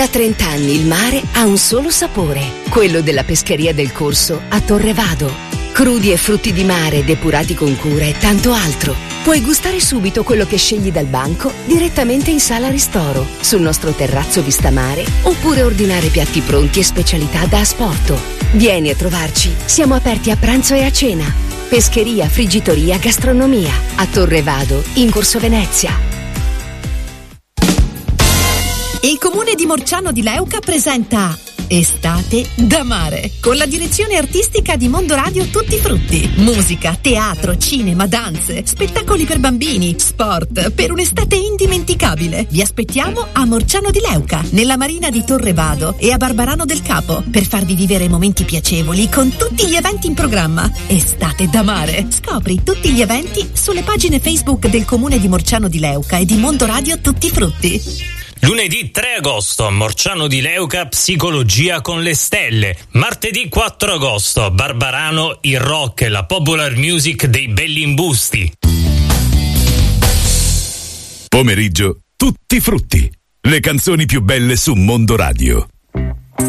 Da 30 anni il mare ha un solo sapore, quello della pescheria del Corso a Torre Vado. Crudi e frutti di mare depurati con cura e tanto altro. Puoi gustare subito quello che scegli dal banco direttamente in sala ristoro, sul nostro terrazzo vista mare, oppure ordinare piatti pronti e specialità da asporto. Vieni a trovarci, siamo aperti a pranzo e a cena. Pescheria, friggitoria, gastronomia, a Torre Vado, in Corso Venezia. Il comune di Morciano di Leuca presenta Estate da mare, con la direzione artistica di Mondo Radio Tutti Frutti. Musica, teatro, cinema, danze, spettacoli per bambini, sport, per un'estate indimenticabile. Vi aspettiamo a Morciano di Leuca, nella marina di Torre Vado e a Barbarano del Capo, per farvi vivere momenti piacevoli con tutti gli eventi in programma. Estate da mare. Scopri tutti gli eventi sulle pagine Facebook del comune di Morciano di Leuca e di Mondo Radio Tutti Frutti. Lunedì 3 agosto a Morciano di Leuca, Psicologia con le stelle. Martedì 4 agosto a Barbarano, il rock e la popular music dei belli imbusti. Pomeriggio, Tutti Frutti. Le canzoni più belle su Mondo Radio.